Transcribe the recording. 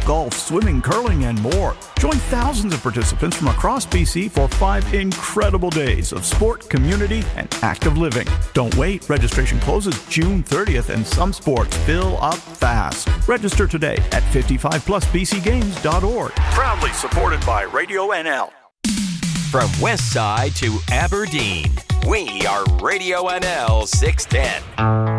golf, swimming, curling, and more. Join thousands of participants from across BC for 5 incredible days of sport, community, and active living. Don't wait. Registration closes June 30th, and some sports fill up fast. Register today at 55plusbcgames.org. Proudly supported by Radio NL. From West Side to Aberdeen, we are Radio NL 610.